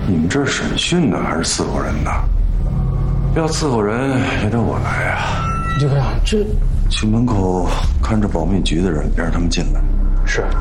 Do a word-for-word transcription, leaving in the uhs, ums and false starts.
你们这是审讯呢，还是伺候人呢？要伺候人也得我来啊。 刘科长，这去门口看着保密局的人，别让他们进来。 是。